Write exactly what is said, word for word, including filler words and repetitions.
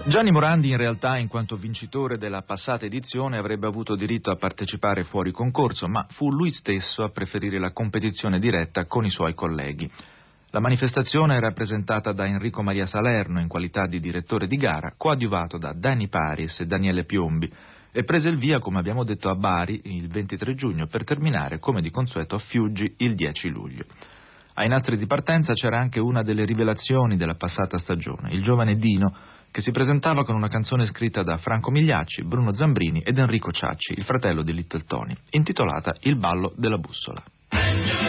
Gianni Morandi in realtà, in quanto vincitore della passata edizione, avrebbe avuto diritto a partecipare fuori concorso, ma fu lui stesso a preferire la competizione diretta con i suoi colleghi. La manifestazione era rappresentata da Enrico Maria Salerno in qualità di direttore di gara, coadiuvato da Danny Paris e Daniele Piombi, e prese il via, come abbiamo detto, a Bari il ventitré giugno per terminare, come di consueto, a Fiuggi il dieci luglio. Ai nastri di partenza c'era anche una delle rivelazioni della passata stagione, il giovane Dino, che si presentava con una canzone scritta da Franco Migliacci, Bruno Zambrini ed Enrico Ciacci, il fratello di Little Tony, intitolata Il ballo della bussola.